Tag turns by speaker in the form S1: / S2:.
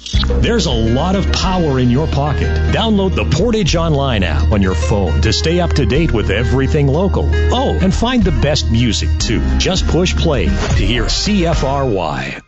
S1: There's a lot of power in your pocket. Download the Portage Online app on your phone to stay up to date with everything local. Oh, and find the best music, too. Just push play to hear CFRY.